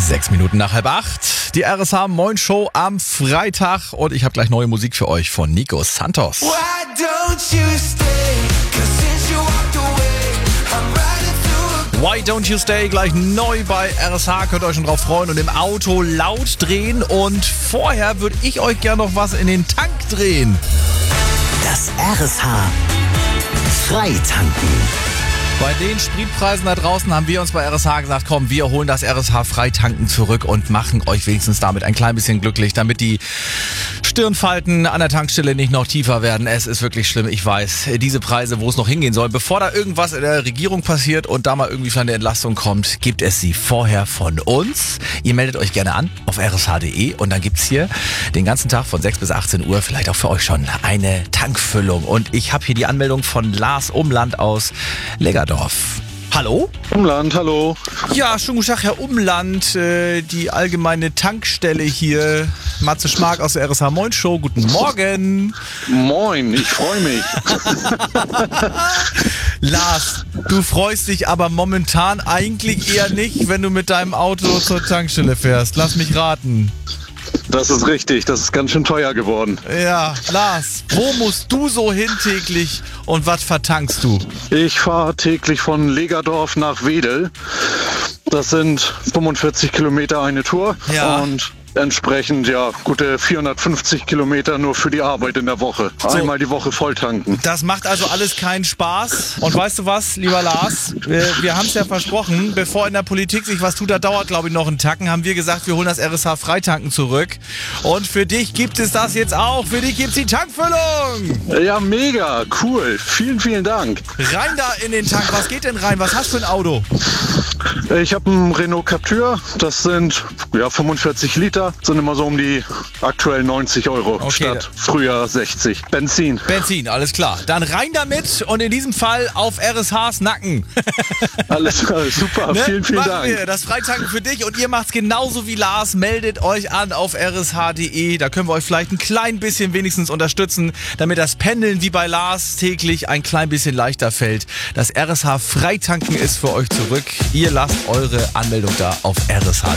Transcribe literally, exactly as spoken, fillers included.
Sechs Minuten nach halb acht. Die R S H Moin Show am Freitag. Und ich habe gleich neue Musik für euch von Nico Santos. Why don't you stay? 'Cause since you walked away, I'm riding through a Why Don't You Stay, gleich neu bei R S H, könnt ihr euch schon drauf freuen und im Auto laut drehen. Und vorher würde ich euch gerne noch was in den Tank drehen. Das R S H Freitanken. Bei den Spritpreisen da draußen haben wir uns bei R S H gesagt, komm, wir holen das R S H Freitanken zurück und machen euch wenigstens damit ein klein bisschen glücklich, damit die Stirnfalten an der Tankstelle nicht noch tiefer werden. Es ist wirklich schlimm, ich weiß, diese Preise, wo es noch hingehen soll. Bevor da irgendwas in der Regierung passiert und da mal irgendwie eine Entlastung kommt, gibt es sie vorher von uns. Ihr meldet euch gerne an auf r s h punkt d e und dann gibt's hier den ganzen Tag von sechs bis achtzehn Uhr vielleicht auch für euch schon eine Tankfüllung. Und ich habe hier die Anmeldung von Lars Umland aus Leggerdorf. Hallo? Umland, hallo. Ja, schönen guten Tag, Herr Umland, äh, die allgemeine Tankstelle hier. Matze Schmark aus der R S H Moin Show. Guten Morgen. Moin, ich freue mich. Lars, du freust dich aber momentan eigentlich eher nicht, wenn du mit deinem Auto zur Tankstelle fährst. Lass mich raten. Das ist richtig, das ist ganz schön teuer geworden. Ja, Lars, wo musst du so hin täglich und was vertankst du? Ich fahre täglich von Legerdorf nach Wedel. Das sind fünfundvierzig Kilometer eine Tour. Ja. Und entsprechend, ja, gute vierhundertfünfzig Kilometer nur für die Arbeit in der Woche. So. Einmal die Woche voll tanken. Das macht also alles keinen Spaß. Und weißt du was, lieber Lars? Wir, wir haben es ja versprochen, bevor in der Politik sich was tut, da dauert, glaube ich, noch einen Tacken, haben wir gesagt, wir holen das R S H Freitanken zurück. Und für dich gibt es das jetzt auch. Für dich gibt's die Tankfüllung. Ja, mega, cool. Vielen, vielen Dank. Rein da in den Tank. Was geht denn rein? Was hast du für ein Auto? Ich habe einen Renault Captur. Das sind ja fünfundvierzig Liter. Sind immer so um die aktuell neunzig Euro Okay. statt früher sechzig. Benzin. Benzin, alles klar. Dann rein damit und in diesem Fall auf R S Hs Nacken. Alles, alles super. Ne? Vielen, vielen Machen Dank. wir das Freitanken für dich und ihr macht's genauso wie Lars. Meldet euch an auf r s h punkt d e. Da können wir euch vielleicht ein klein bisschen wenigstens unterstützen, damit das Pendeln wie bei Lars täglich ein klein bisschen leichter fällt. Das R S H Freitanken ist für euch zurück. Ihr lasst eure Anmeldung da auf r s h punkt d e.